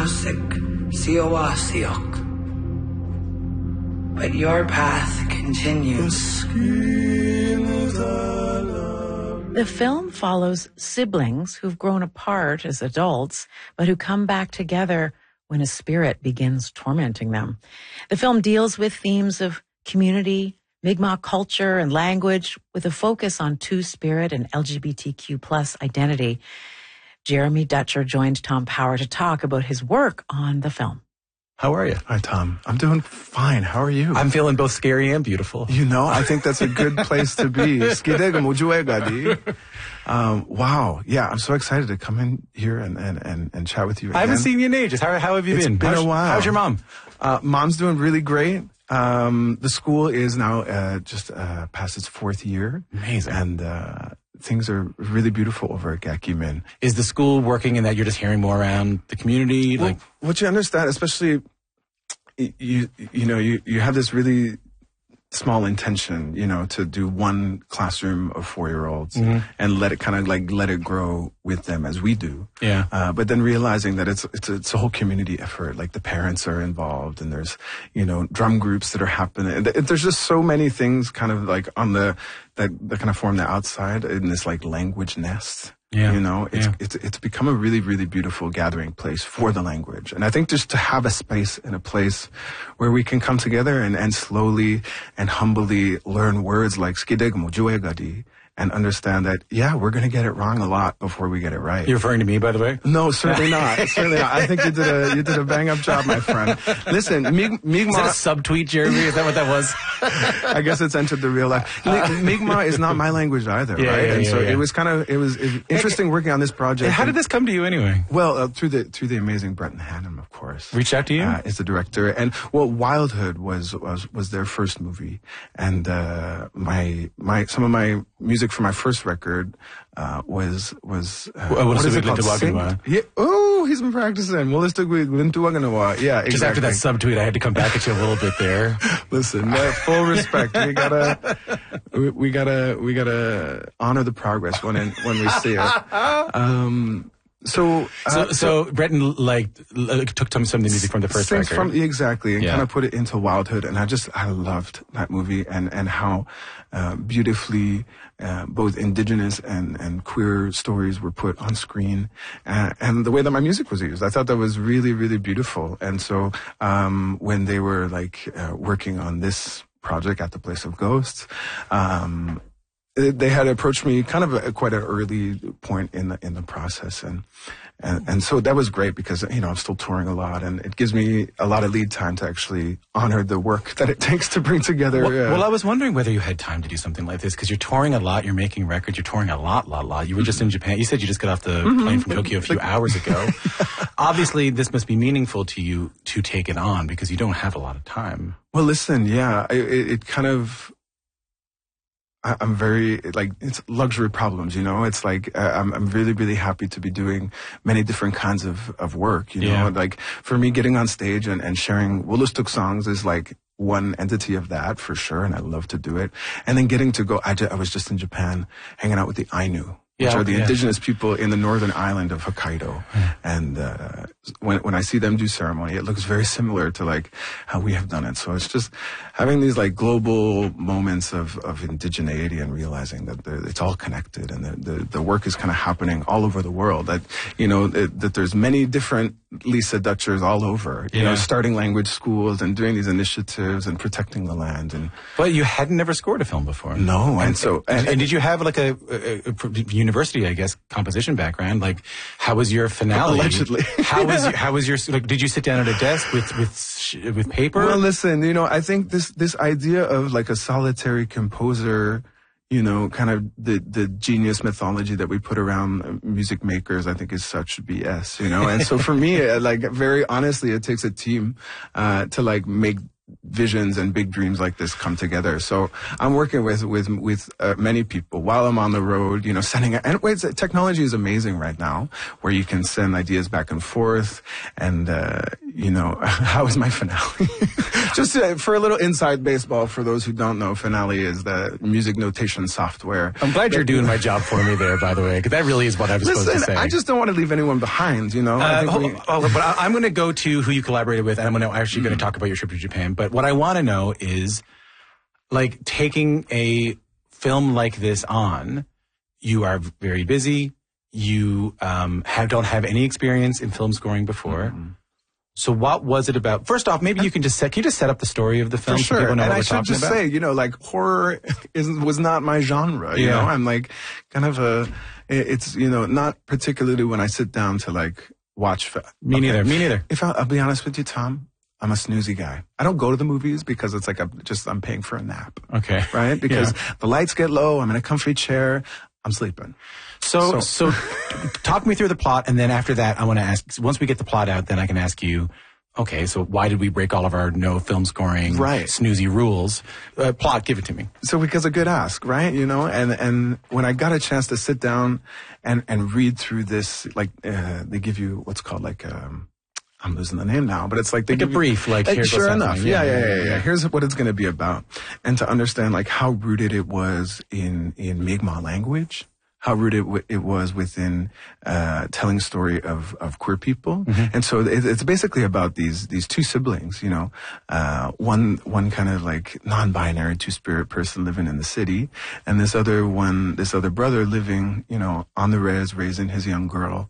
Siwasik, Siawasiok. But your path continues. The film follows siblings who've grown apart as adults, but who come back together when a spirit begins tormenting them. The film deals with themes of community, Mi'kmaq culture, and language, with a focus on Two-Spirit and LGBTQ plus identity. Jeremy Dutcher joined Tom Power to talk about his work on the film. How are you? Hi, Tom. I'm doing fine. How are you? I'm feeling both scary and beautiful. You know, I think that's a good place to be. Wow. Yeah, I'm so excited to come in here and chat with you again. I haven't seen you in ages. How have you been? It's been a while. How's your mom? Mom's doing really great. The school is now just past its 4th year. Amazing. And things are really beautiful over at Gakimin. Is the school working in that you're just hearing more around the community? Well, what you understand, especially, you have this really small intention, to do one classroom of 4-year-olds and let it grow with them as we do. Yeah. But then realizing that it's a whole community effort. Like the parents are involved, and there's drum groups that are happening. There's just so many things kind of like on that kind of form the outside in this like language nest. Yeah. It's become a really, really beautiful gathering place for the language. And I think just to have a space and a place where we can come together and slowly and humbly learn words like skideg mojuegadi and understand that, we're going to get it wrong a lot before we get it right. You're referring to me, by the way? No, certainly not. Certainly not. I think you did a bang up job, my friend. Listen, Mi'kmaq... Is that a subtweet, Jeremy? Is that what that was? I guess it's entered the real life. Mi'kmaq is not my language either, right? It was interesting working on this project. How did this come to you anyway? Well, through the amazing Brenton Hannum, of course. Reached out to you? Is the director. And Wildhood was their first movie. And some of my music for my first record was what is it called? Yeah. Oh, he's been practicing. Yeah, exactly. Just after that subtweet, I had to come back at you a little bit there. Listen, full respect. We gotta honor the progress when we see it. So Brenton took some of the music from the first record. Exactly, and kind of put it into Wildhood, and I loved that movie and how beautifully both indigenous and queer stories were put on screen, and the way that my music was used. I thought that was really, really beautiful. And so when they were working on this project at the Place of Ghosts, they had approached me kind of at quite an early point in the process, and so that was great because I'm still touring a lot, and it gives me a lot of lead time to actually honor the work that it takes to bring together. Well, I was wondering whether you had time to do something like this because you're touring a lot, you're making records, you're touring a lot. You were just in Japan. You said you just got off the plane from Tokyo a few hours ago. Obviously, this must be meaningful to you to take it on because you don't have a lot of time. Well, listen, it kind of. I'm very, it's luxury problems, It's I'm really, really happy to be doing many different kinds of work, Like, for me, getting on stage and sharing Wooloostook songs is one entity of that, for sure, and I love to do it. And then getting to go, I was just in Japan hanging out with the Ainu, which are the indigenous people in the northern island of Hokkaido. And when I see them do ceremony, it looks very similar to how we have done it. So it's just having these global moments of indigeneity and realizing that it's all connected, and the work is kind of happening all over the world. That that there's many different Lisa Dutchers all over, starting language schools and doing these initiatives and protecting the land. But you had never scored a film before. No, and did you have a university, I guess, composition background? How was your finale? Allegedly. How was your? Did you sit down at a desk with paper? Well, listen, I think this idea of a solitary composer, kind of the genius mythology that we put around music makers, I think is such BS, And so for me, very honestly, it takes a team to make visions and big dreams like this come together. So I'm working with many people while I'm on the road, sending, and technology is amazing right now, where you can send ideas back and forth, and you know, how was my finale? Just for a little inside baseball, for those who don't know, Finale is the music notation software. I'm glad you're doing my job for me there, by the way, because that really is what I was supposed to say. I just don't want to leave anyone behind, you know. But I'm going to go to who you collaborated with, and I'm actually going to talk about your trip to Japan. But what I want to know is, like, taking a film like this on, you are very busy. You don't have any experience in film scoring before. Mm-hmm. So what was it about? First off, maybe you can just set up the story of the film. For sure. So people know and what I we're should talking just about. say, you know, like, horror was not my genre. You know, I'm like kind of it's, you know, not particularly when I sit down to like watch. Me neither. If I'll be honest with you, Tom, I'm a snoozy guy. I don't go to the movies because it's like I'm paying for a nap. Okay. Right? Because the lights get low. I'm in a comfy chair. I'm sleeping. So talk me through the plot, and then after that, I want to ask, once we get the plot out, then I can ask you, okay, so why did we break all of our no film scoring snoozy rules? Plot, give it to me. So because a good ask, right? You know, and when I got a chance to sit down and read through this, like, they give you what's called like, I'm losing the name now, but it's like a brief, like here sure enough. Yeah. Here's what it's going to be about. And to understand like how rooted it was in Mi'kmaq language, how rooted it was within telling story of queer people. Mm-hmm. And so it's basically about these two siblings, you know, one kind of like non-binary two-spirit person living in the city, and this other brother living, you know, on the res, raising his young girl.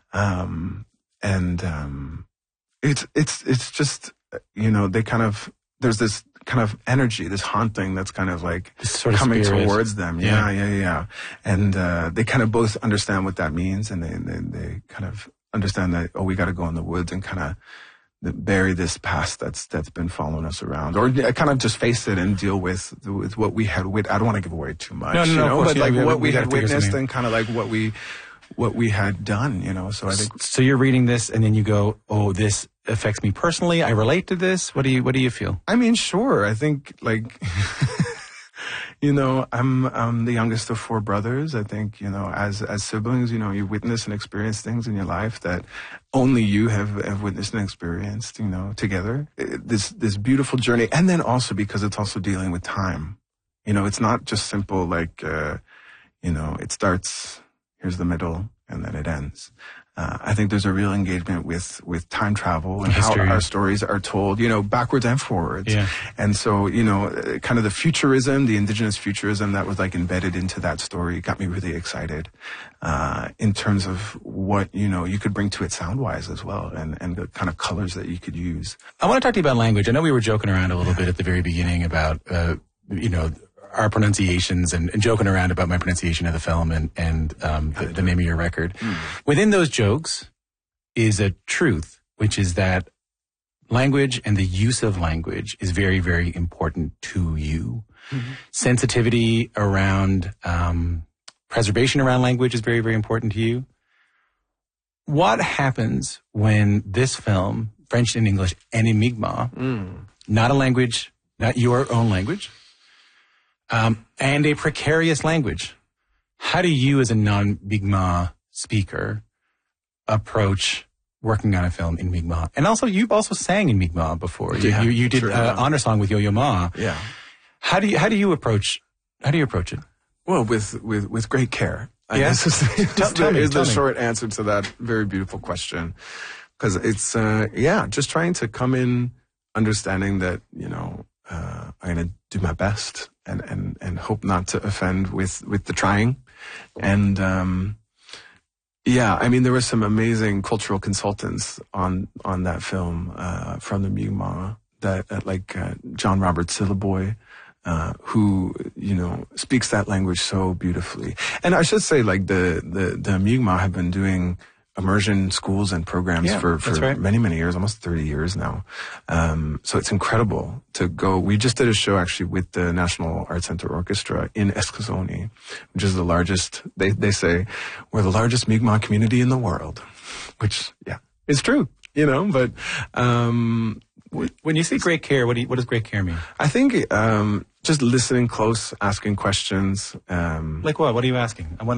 It's just, you know, there's this kind of energy, this haunting that's kind of like sort of coming spirit. towards them. Yeah. And they kind of both understand what that means, and they kind of understand that, we got to go in the woods and kind of bury this past that's been following us around, or kind of just face it and deal with what we had. I don't want to give away too much, but like what we had witnessed and kind of like what we had done, you know. So I think. So you're reading this, and then you go, "Oh, this affects me personally. I relate to this." What do you feel? I mean, sure. I think like, you know, I'm the youngest of 4 brothers. I think, you know, as siblings, you know, you witness and experience things in your life that only you have witnessed and experienced, you know, together. This beautiful journey, and then also because it's also dealing with time. You know, it's not just simple like, you know, it starts. Here's the middle, and then it ends. I think there's a real engagement with time travel and history. How our stories are told, you know, backwards and forwards. Yeah. And so, you know, kind of the futurism, the indigenous futurism that was like embedded into that story got me really excited, in terms of what, you know, you could bring to it sound-wise as well, and the kind of colors that you could use. I want to talk to you about language. I know we were joking around a little bit at the very beginning about, you know, our pronunciations and joking around about my pronunciation of the film and the name of your record. Within those jokes is a truth, which is that language and the use of language is very, very important to you. Mm-hmm. Sensitivity around preservation around language is very, very important to you. What happens when this film, French and English and in Mi'kmaq, not a language, not your own language, and a precarious language. How do you, as a non-Mi'kmaq speaker, approach working on a film in Mi'kmaq? And also, you've also sang in Mi'kmaq before. Yeah, you did honor song with Yo-Yo Ma. Yeah. How do you approach it? Well, with great care. Yes. Tell me the short answer to that very beautiful question, because it's just trying to come in understanding that, you know, I'm going to do my best and hope not to offend with the trying. And, I mean, there were some amazing cultural consultants on that film, from the Mi'kmaq that, like, John Robert Sillaboy, who, you know, speaks that language so beautifully. And I should say, like, the Mi'kmaq have been doing immersion schools and programs for many, many years, almost 30 years now. So it's incredible to go. We just did a show actually with the National Arts Center Orchestra in Eskasoni, which is the largest, they say, we're the largest Mi'kmaq community in the world, which, is true, you know, but, when you say great care, what does great care mean? I think, just listening close, asking questions. Like what? What are you asking?